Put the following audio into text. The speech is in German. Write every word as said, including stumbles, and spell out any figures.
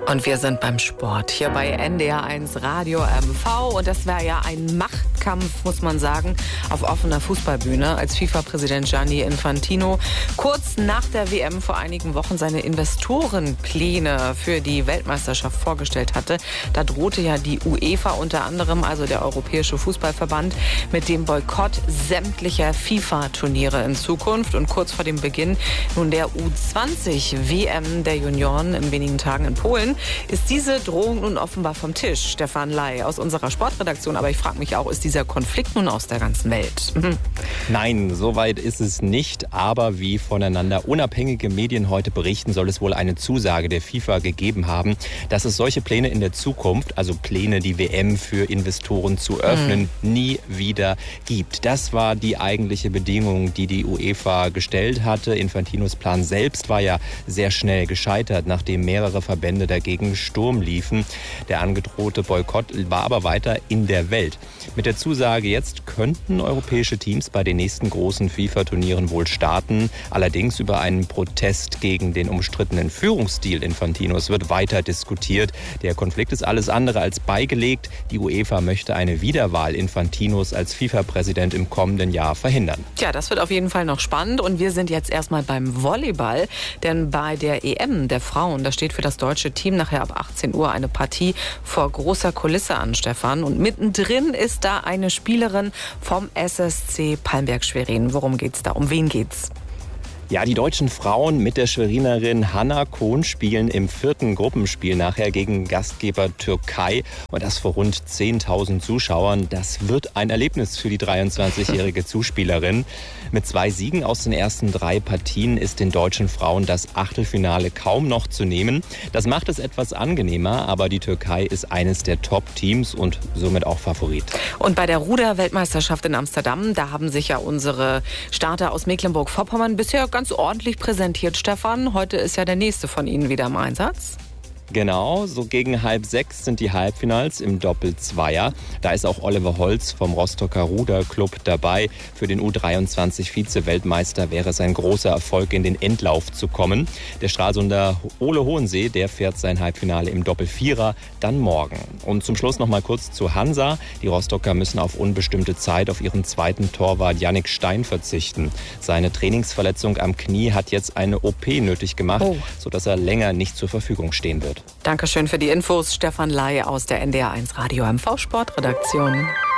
Und wir sind beim Sport hier bei N D R eins Radio M V. Und das wäre ja ein Machtkampf, muss man sagen, auf offener Fußballbühne, als FIFA-Präsident Gianni Infantino kurz nach der W M vor einigen Wochen seine Investorenpläne für die Weltmeisterschaft vorgestellt hatte. Da drohte ja die UEFA unter anderem, also der Europäische Fußballverband, mit dem Boykott sämtlicher FIFA-Turniere in Zukunft. Und kurz vor dem Beginn nun der U zwanzig W M der Junioren in wenigen Tagen in Polen ist diese Drohung nun offenbar vom Tisch. Stefan Ley aus unserer Sportredaktion. Aber ich frage mich auch, ist dieser Konflikt nun aus der ganzen Welt? Mhm. Nein, so weit ist es nicht. Aber wie voneinander unabhängige Medien heute berichten, soll es wohl eine Zusage der FIFA gegeben haben, dass es solche Pläne in der Zukunft, also Pläne, die W M für Investoren zu öffnen, mhm. nie wieder gibt. Das war die eigentliche Bedingung, die die UEFA gestellt hatte. Infantinos Plan selbst war ja sehr schnell gescheitert, nachdem mehrere Verbände dagegen Sturm liefen. Der angedrohte Boykott war aber weiter in der Welt. Mit der Zusage jetzt könnten europäische Teams bei den nächsten großen FIFA-Turnieren wohl starten. Allerdings über einen Protest gegen den umstrittenen Führungsstil Infantinos wird weiter diskutiert. Der Konflikt ist alles andere als beigelegt. Die UEFA möchte eine Wiederwahl Infantinos als FIFA-Präsident im kommenden Jahr verhindern. Tja, das wird auf jeden Fall noch spannend. Und wir sind jetzt erstmal beim Volleyball. Denn bei der E M der Frauen, da steht für das deutsche Team nachher ab achtzehn Uhr eine Partie vor großer Kulisse an, Stefan. Und mittendrin ist da eine Spielerin vom S S C Palmberg-Schwerin. Worum geht's da? Um wen geht's? Ja, die deutschen Frauen mit der Schwerinerin Hanna Kohn spielen im vierten Gruppenspiel nachher gegen Gastgeber Türkei. Und das vor rund zehntausend Zuschauern. Das wird ein Erlebnis für die dreiundzwanzigjährige Zuspielerin. Mit zwei Siegen aus den ersten drei Partien ist den deutschen Frauen das Achtelfinale kaum noch zu nehmen. Das macht es etwas angenehmer, aber die Türkei ist eines der Top-Teams und somit auch Favorit. Und bei der Ruder-Weltmeisterschaft in Amsterdam, da haben sich ja unsere Starter aus Mecklenburg-Vorpommern bisher ganz ordentlich präsentiert, Stefan. Heute ist ja der nächste von Ihnen wieder im Einsatz. Genau, so gegen halb sechs sind die Halbfinals im Doppel-Zweier. Da ist auch Oliver Holz vom Rostocker Ruderclub dabei. Für den U dreiundzwanzig Vize-Weltmeister wäre es ein großer Erfolg, in den Endlauf zu kommen. Der Stralsunder Ole Hohensee, der fährt sein Halbfinale im Doppel-Vierer dann morgen. Und zum Schluss noch mal kurz zu Hansa. Die Rostocker müssen auf unbestimmte Zeit auf ihren zweiten Torwart Jannik Stein verzichten. Seine Trainingsverletzung am Knie hat jetzt eine O P nötig gemacht, oh. sodass er länger nicht zur Verfügung stehen wird. Dankeschön für die Infos, Stefan Ley aus der N D R eins Radio M V Sportredaktion.